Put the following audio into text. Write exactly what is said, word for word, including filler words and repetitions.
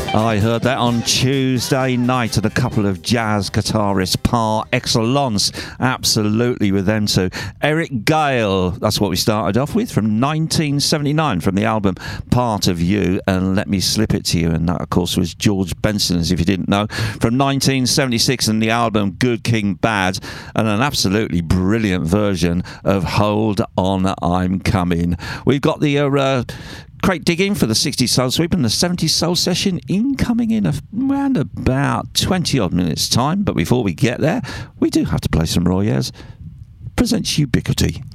I heard that on Tuesday night at a couple of jazz guitarists par excellence. Absolutely with them too. Eric Gale, that's what we started off with, from nineteen seventy-nine, from the album Part of You and Let Me Slip It to You. And that, of course, was George Benson's, if you didn't know, from nineteen seventy-six, and the album Good King Bad, and an absolutely brilliant version of Hold On, I'm Coming. We've got the uh, uh, crate digging for the sixties Soul Sweep and the seventies Soul Session incoming in around about twenty odd minutes time. But before we get there, we do have to play some Roy Ayers Presents Ubiquity.